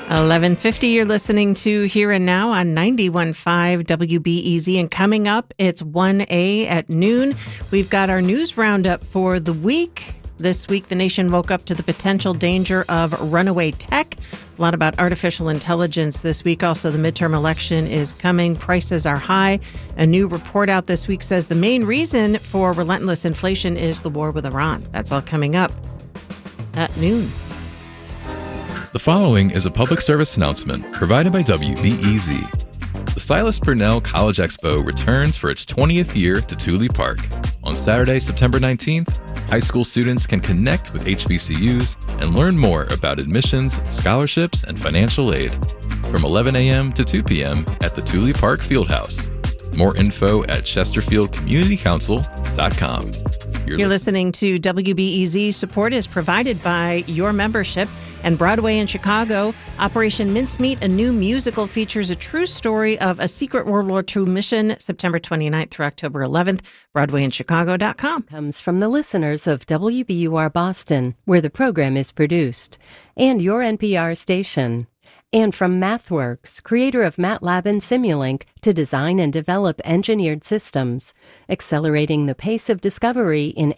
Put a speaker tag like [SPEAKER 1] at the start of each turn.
[SPEAKER 1] 11:50, you're listening to Here and Now on 91.5 WBEZ. And coming up, it's 1A at noon. We've got our news roundup for the week. This week, the nation woke up to the potential danger of runaway tech. A lot about artificial intelligence this week. Also, the midterm election is coming. Prices are high. A new report out this week says the main reason for relentless inflation is the war with Iran. That's all coming up at noon.
[SPEAKER 2] The following is a public service announcement provided by WBEZ. The Silas Purnell College Expo returns for its 20th year to Thule Park. On Saturday, September 19th, high school students can connect with HBCUs and learn more about admissions, scholarships, and financial aid. From 11 a.m. to 2 p.m. at the Thule Park Fieldhouse. More info at chesterfieldcommunitycouncil.com.
[SPEAKER 1] You're listening to WBEZ. Support is provided by your membership. And Broadway in Chicago, Operation Mincemeat, a new musical, features a true story of a secret World War II mission, September 29th through October 11th, BroadwayInChicago.com.
[SPEAKER 3] Comes from the listeners of WBUR Boston, where the program is produced, and your NPR station. And from MathWorks, creator of MATLAB and Simulink, to design and develop engineered systems, accelerating the pace of discovery in